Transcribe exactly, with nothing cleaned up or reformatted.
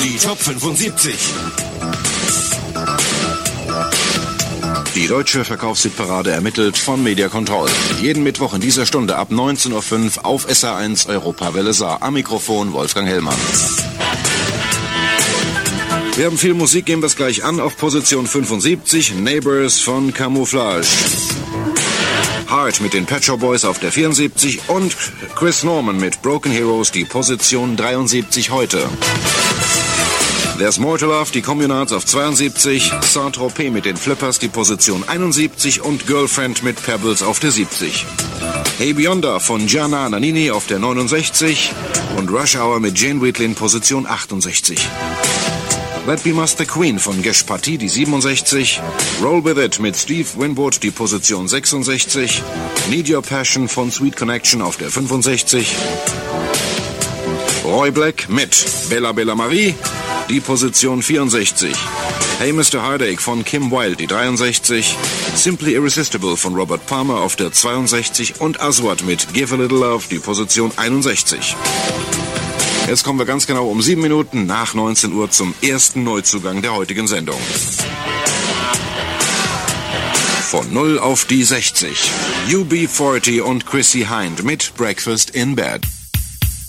Die Top fünfundsiebzig. Die deutsche Verkaufshitparade ermittelt von Media Control. Jeden Mittwoch in dieser Stunde ab neunzehn Uhr fünf auf S R eins Europawelle Saar. Am Mikrofon Wolfgang Hellmann. Wir haben viel Musik, gehen wir es gleich an. Auf Position fünfundsiebzig, Neighbors von Camouflage. Heart mit den Pet Shop Boys auf der vierundsiebzig und Chris Norman mit Broken Heroes, die Position dreiundsiebzig heute. There's More to Love, die Communards auf zweiundsiebzig, Saint-Tropez mit den Flippers, die Position einundsiebzig und Girlfriend mit Pebbles auf der siebzig. Hey Beyonder von Gianna Nannini auf der neunundsechzig und Rush Hour mit Jane Wheatlin, Position achtundsechzig. That Be Master Queen von Gesh Patti, die siebenundsechzig. Roll With It mit Steve Winwood, die Position sechsundsechzig. Need Your Passion von Sweet Connection auf der fünfundsechzig. Roy Black mit Bella Bella Marie, die Position vierundsechzig. Hey Mister Heartache von Kim Wilde, die dreiundsechzig. Simply Irresistible von Robert Palmer auf der zweiundsechzig und Aswad mit Give a Little Love, die Position einundsechzig. Jetzt kommen wir ganz genau um sieben Minuten nach neunzehn Uhr zum ersten Neuzugang der heutigen Sendung. Von null auf die sechzig. U B vierzig und Chrissy Hind mit Breakfast in Bed.